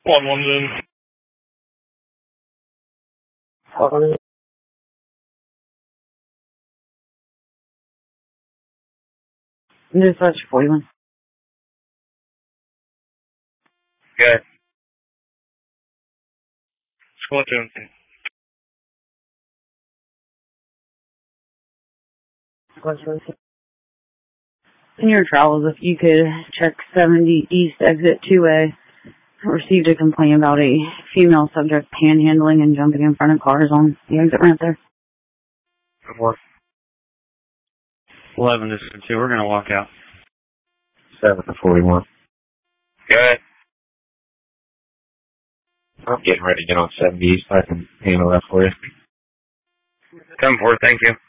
1-1 then. Dispatch 41. Okay. Squad 17. Squad 17. In your travels, if you could check 70 East Exit 2A, received a complaint about a female subject panhandling and jumping in front of cars on the exit ramp there. Good work. 11 to 2. We're going to walk out. 7 to 41. Good. I'm getting ready to get on 70 East. I can handle that for you. 10-4, thank you.